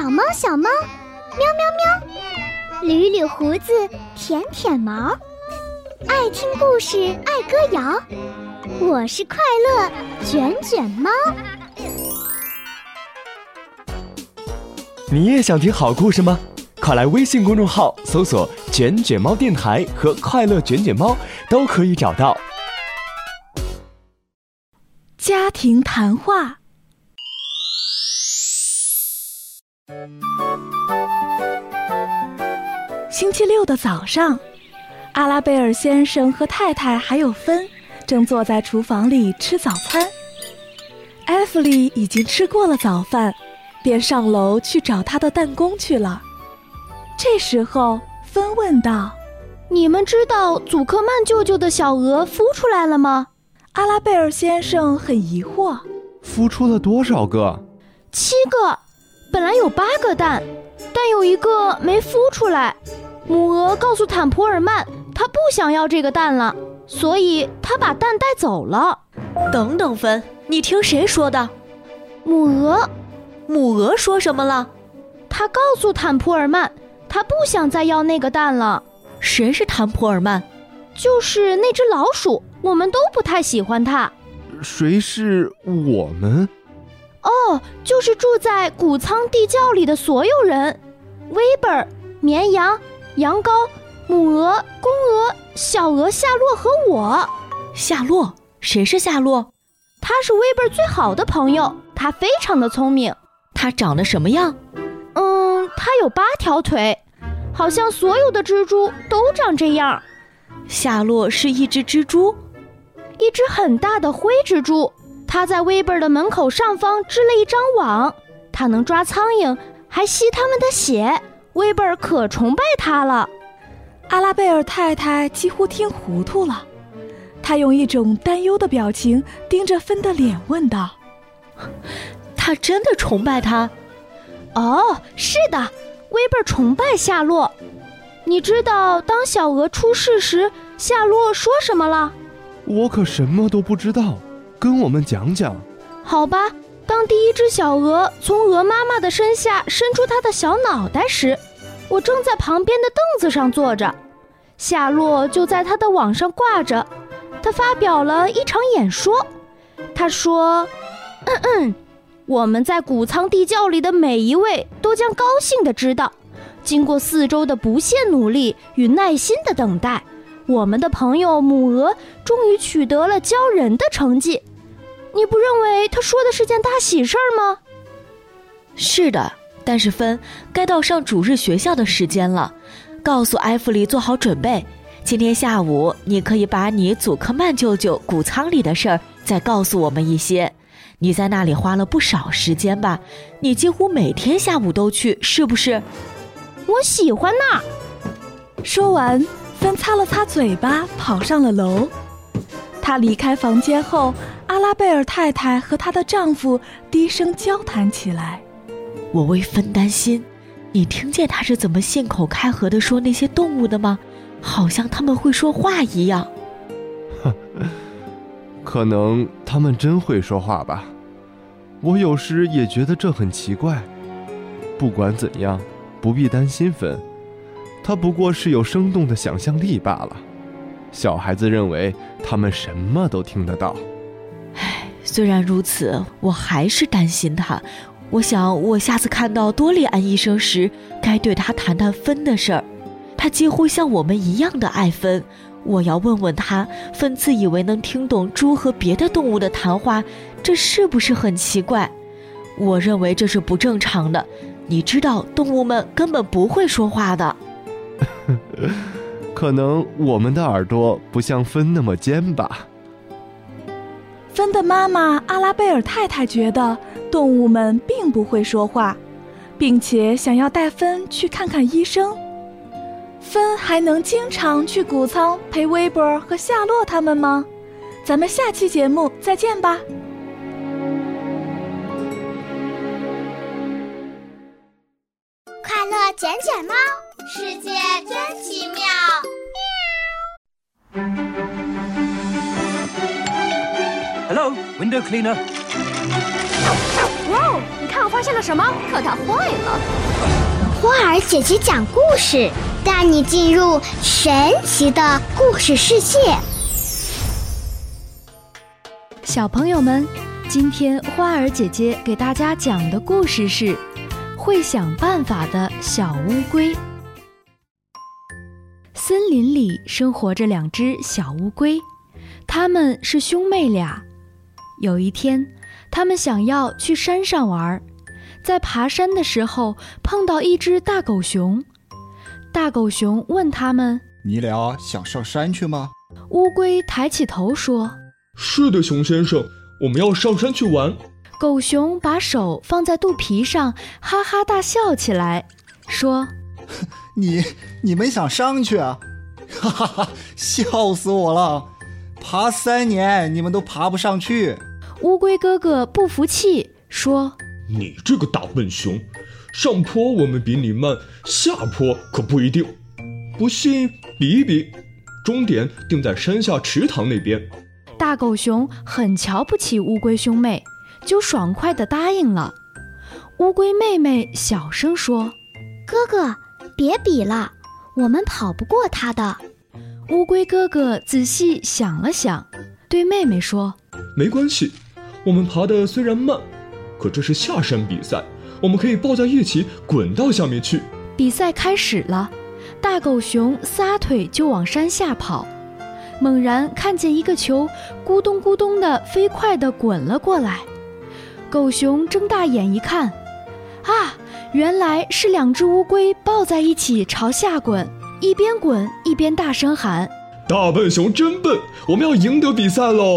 小猫小猫，喵喵喵，捋捋胡子，舔舔毛，爱听故事爱歌谣，我是快乐卷卷猫。 你也想听好故事吗？快来微信公众号搜索卷卷猫电台和快乐卷卷猫，都可以找到。 家庭谈话。星期六的早上，阿拉贝尔先生和太太还有芬正坐在厨房里吃早餐。艾弗里已经吃过了早饭，便上楼去找他的弹弓去了。这时候芬问道： 你们知道祖克曼舅舅的小鹅孵出来了吗？ 阿拉贝尔先生很疑惑。 孵出了多少个 ？7个，本来有8个蛋，但有1个没孵出来。母鹅告诉坦普尔曼，她不想要这个蛋了，所以她把蛋带走了。 等等芬，你听谁说的？ 母鹅。 母鹅说什么了？ 她告诉坦普尔曼，她不想再要那个蛋了。 谁是坦普尔曼？ 就是那只老鼠，我们都不太喜欢它。 谁是我们？ 哦，就是住在谷仓地窖里的所有人。威伯尔、绵羊、羊羔、母鹅、公鹅、小鹅夏洛和我。 夏洛？谁是夏洛？ 他是威伯尔最好的朋友，他非常的聪明。 他长得什么样？ 他有8条腿，好像所有的蜘蛛都长这样。 夏洛是一只蜘蛛？ 一只很大的灰蜘蛛。他在威伯尔的门口上方织了一张网，他能抓苍蝇，还吸它们的血。威伯尔可崇拜他了。 阿拉贝尔太太几乎听糊涂了，她用一种担忧的表情盯着芬的脸问道： 他真的崇拜他？ 哦，是的，威伯尔崇拜夏洛。你知道当小鹅出世时夏洛说什么了？ 我可什么都不知道，跟我们讲讲。 好吧，当第一只小鹅从鹅妈妈的身下伸出它的小脑袋时，我正在旁边的凳子上坐着，夏洛就在它的网上挂着。他发表了一场演说。他说：我们在谷仓地窖里的每一位都将高兴地知道，经过4周的不懈努力与耐心的等待，我们的朋友母鹅终于取得了教人的成绩。你不认为他说的是件大喜事儿吗？ 是的，但是芬，该到上主日学校的时间了，告诉艾弗里做好准备。今天下午你可以把你祖克曼舅舅谷仓里的事儿再告诉我们一些。你在那里花了不少时间吧？你几乎每天下午都去，是不是？ 我喜欢那儿。 说完，芬擦了擦嘴巴，跑上了楼。她离开房间后，阿拉贝尔太太和她的丈夫低声交谈起来。 我为芬担心，你听见她是怎么信口开河地说那些动物的吗？好像他们会说话一样。 可能他们真会说话吧，我有时也觉得这很奇怪。不管怎样，不必担心芬，他不过是有生动的想象力罢了。小孩子认为他们什么都听得到。 虽然如此，我还是担心他。我想我下次看到多利安医生时，该对他谈谈芬的事儿。他几乎像我们一样的爱芬。我要问问他，芬自以为能听懂猪和别的动物的谈话，这是不是很奇怪？我认为这是不正常的。你知道，动物们根本不会说话的。 可能我们的耳朵不像芬那么尖吧。 芬的妈妈阿拉贝尔太太觉得动物们并不会说话，并且想要带芬去看看医生。芬还能经常去谷仓陪威伯尔和夏洛他们吗？咱们下期节目再见吧。 快乐卷卷猫，世界真奇妙。 Hello, window cleaner. 哇哦，你看我发现了什么？ 可它坏了。 花儿姐姐讲故事，带你进入神奇的故事世界。 小朋友们，今天花儿姐姐给大家讲的故事是会想办法的小乌龟。森林里生活着2只小乌龟，它们是兄妹俩。有一天，他们想要去山上玩，在爬山的时候碰到一只大狗熊。大狗熊问他们： 你俩想上山去吗？ 乌龟抬起头说： 是的，熊先生，我们要上山去玩。 狗熊把手放在肚皮上，哈哈大笑起来，说： 你们想上去啊？哈哈哈，笑死我了！爬3年你们都爬不上去。 乌龟哥哥不服气，说： 你这个大笨熊，上坡我们比你慢，下坡可不一定。不信比一比，终点定在山下池塘那边。 大狗熊很瞧不起乌龟兄妹，就爽快地答应了。乌龟妹妹小声说： 哥哥，别比了，我们跑不过他的。 乌龟哥哥仔细想了想，对妹妹说： 没关系，我们爬得虽然慢，可这是下山比赛，我们可以抱在一起滚到下面去。 比赛开始了，大狗熊撒腿就往山下跑，猛然看见一个球咕咚咕咚地飞快地滚了过来。狗熊睁大眼一看，啊，原来是2只乌龟抱在一起朝下滚，一边滚一边大声喊： 大笨熊真笨，我们要赢得比赛喽！